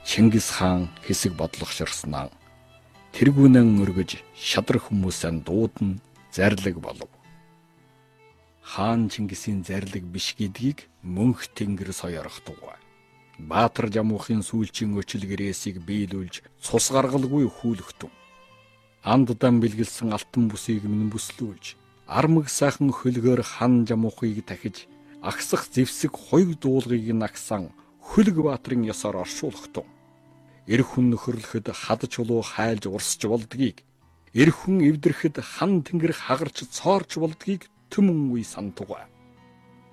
Чингис хаан хэсэг бодлогоширснаа тэргүүнэн өргөж шадар хүмүүсээ дуудан зарлиг болов. Хаан Чингисийн зарлиг биш гэдгийг мөнх тэнгэр соёрхдуг. Баатар Жамуухын сүүлчийн өчил гэрээсийг биелүүлж цус гаргалгүй хүлэгтэн. Анддан бэлгэлсэн алтан бүсийг минь бүслүүлж, армаг сайхан хөлгөөр хан Жамуухыг тахиж, агсах зэвсэг хоёг дуулгыг нагсан Хөлөг баатрын ёсоор оршуулхтун. Эр хүн нөхөрлөхөд хад чулуу хайлж урсч болдгийг, эр хүн эвдрэхэд хан тэнгэр хагарч цоорч болдгийг түмэн үе сантугай.